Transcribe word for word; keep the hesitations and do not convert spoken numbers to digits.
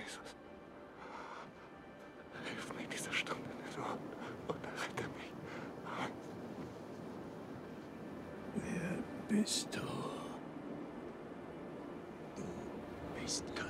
Jesus. Hilf mir in dieser Stunde und, und rette mich. Wer bist du? Du bist Gott.